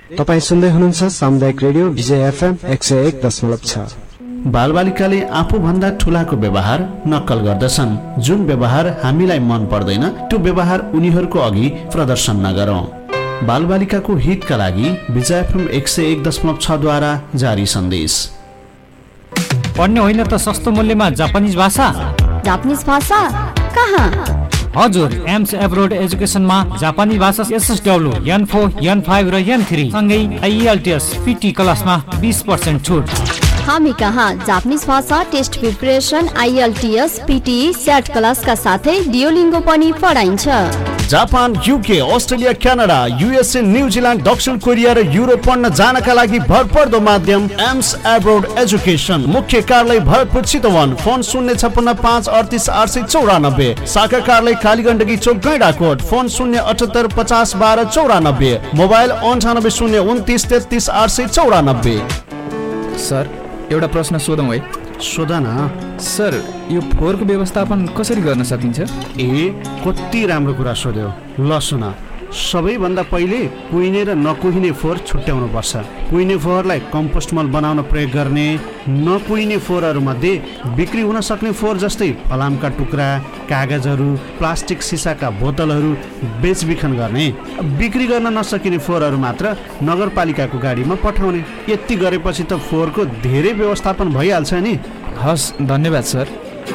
तपाईं सुन्दै हुनुहुन्छ सामुदायिक रेडियो विजय एफएम 101.6। बालबालिकाले आफूभन्दा ठूलाको व्यवहार नक्कल गर्दछन्। जुन व्यवहार हामीलाई मन पर्दैन त्यो व्यवहार उनीहरूको अघि प्रदर्शन नगरौं। बालबालिकाको हितका लागि विजय एफएम 101.6 द्वारा जारी सन्देश। पढ्ने होइन त सस्तो मूल्यमा जापानिज भाषा। जापानिज भाषा कहाँ? हजुर, एम्स एब्रोड एजुकेसनमा जापानी भाषा SSW, N4, N5 र N3 सँगै IELTS PT क्लासमा 20% छुट। हामी कहाँ जापानिज भाषा test preparation, IELTS, PTE, SAT क्लासका साथै डियोलिङ्गो पनि पढाइन्छ। Japan, UK, Australia, Canada, USA, New Zealand, दक्षिण कोरिया र युरोप पढ्न जानका लागि भरपर्दो माध्यम एम्स एब्रोड एजुकेसन। मुख्य कार्यालय भरतपुर चितवन। फोन 056 38 894। शाखा कार्यालय कालीगण्डकी चोक गैंडाकोट। फोन 078 50 12 94। मोबाइल 98 029 33 894। सर, एउटा प्रश्न सोधौँ है? सोधन सर, यो फोहोरको व्यवस्थापन कसरी गर्न सकिन्छ? कति राम्रो कुरा सोध्यो। ल सुन, सबैभन्दा पहिले कुहिने र नकुहिने फोहोर छुट्याउनु पर्छ। कुहिने फोहोरलाई कम्पोस्ट मल बनाउन प्रयोग गर्ने। नकुहिने फोहोरहरू मध्ये बिक्री हुन सक्ने फोहोर जस्तै फलामका टुक्रा, कागजहरू, प्लास्टिक सिसाका बोतलहरू बेचबिखन गर्ने। बिक्री गर्न नसकिने फोहोरहरू मात्र नगरपालिकाको गाडीमा पठाउने। यति गरेपछि त फोहोरको धेरै व्यवस्थापन भइहाल्छ नि। हस्, धन्यवाद सर।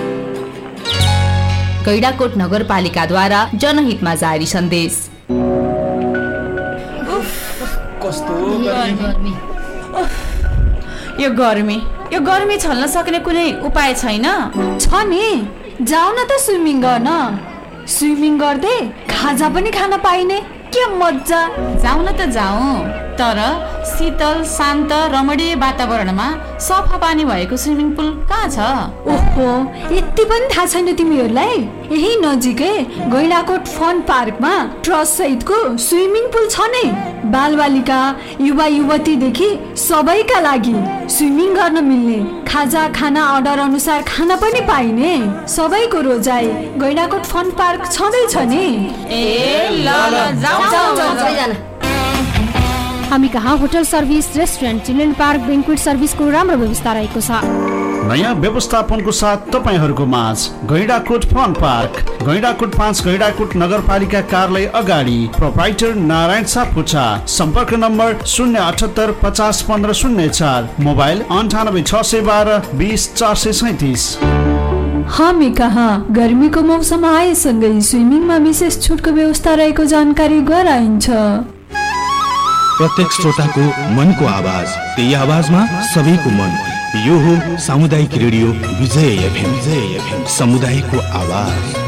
गैंडाकोट नगरपालिकाद्वारा जनहितमा जारी सन्देश। कस्तो गर्मी। यो गर्मी छल्न सक्ने कुनै उपाय छैन? छ नि, जाऊ न त स्विमिङ गर्न। स्विमिङ गर्दै खाजा पनि खान पाइने, के मजा। जाउँ न त जाउँ, तर शीतल शान्त रमणीय वातावरणमा सफा पानी भएको स्विमिङ पुल कहाँ छ? ओहो, यति पनि थाहा छैन तिमीहरूलाई? यही नजिकै गैंडाकोट फन पार्कमा ट्रस्ट सहितको स्विमिङ पुल छ नै। बालबालिका, युवा युवतीदेखि सबैका लागि स्विमिङ गर्न मिल्ने, खाजा खाना अर्डर अनुसार खाना पनि पाइने, सबैको रोजाइ गैंडाकोट फन पार्क छँदैछ नि। हामी कहाँ hotel service, restaurant, children park, बेन्क्वेट सर्भिसको राम्रो व्यवस्था रहेको छ। नयाँ व्यवस्थापनको साथ तपाईहरूको माझ गैंडाकोट फन पार्क, गैंडाकोट 5, गैंडाकोट नगरपालिका कार्यालय अगाडि। प्रोप्राइटर नारायण सापकोटा। सम्पर्क नम्बर 078 50 15 04। मोबाइल 98 612 20 437। हामी कहाँ गर्मीको मौसम आएसँगै स्विमिङमा विशेष छुटको व्यवस्था रहेको जानकारी गराइन्छ। प्रत्येक श्रोताको मनको आवाज, त्यही आवाजमा सबैको मन। यो हो सामुदायिक रेडियो विजय एफएम, समुदायको आवाज।